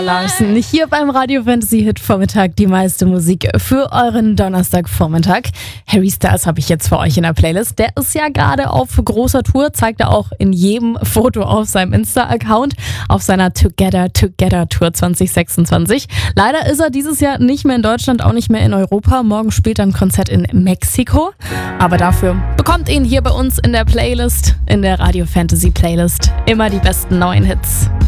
Larsen, hier beim Radio Fantasy Hit Vormittag die meiste Musik für euren Donnerstagvormittag. Harry Styles habe ich jetzt für euch in der Playlist. Der ist ja gerade auf großer Tour, zeigt er auch in jedem Foto auf seinem Insta-Account auf seiner Together Tour 2026. Leider ist er dieses Jahr nicht mehr in Deutschland, auch nicht mehr in Europa. Morgen spielt er ein Konzert in Mexiko. Aber dafür bekommt ihn hier bei uns in der Playlist, in der Radio Fantasy Playlist, immer die besten neuen Hits.